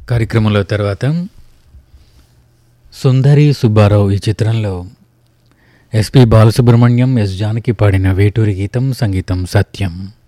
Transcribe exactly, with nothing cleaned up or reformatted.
కార్యక్రమంలో తర్వాత సుందరి సుబ్బారావు ఈ చిత్రంలో ఎస్పి బాలసుబ్రహ్మణ్యం, ఎస్ జానకి పాడిన వేటూరి గీతం, సంగీతం సత్యం.